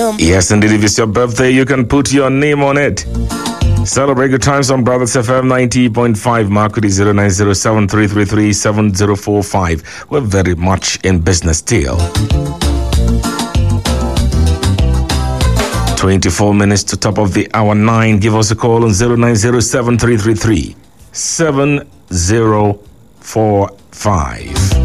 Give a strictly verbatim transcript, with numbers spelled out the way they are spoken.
Kingdom. Yes, indeed. If it's your birthday, you can put your name on it. Celebrate good times on Brothers F M ninety point five. Mark is zero nine zero seven three three three seven zero four five. We're very much in business still. twenty-four minutes to top of the hour nine. Give us a call on zero nine zero seven three three three seven zero four five.